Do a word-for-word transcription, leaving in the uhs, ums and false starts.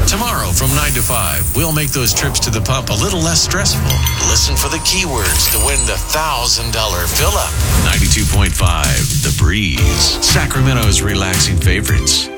Tomorrow from nine to five, we'll make those trips to the pump a little less stressful. Listen for the keywords to win the one thousand dollars fill-up. ninety-two point five, The Breeze. Sacramento's relaxing favorites.